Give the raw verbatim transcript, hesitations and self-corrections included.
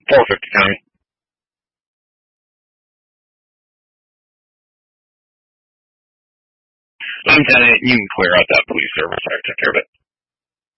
four fifty County. Lieutenant, you can clear out that police service. I took care of it.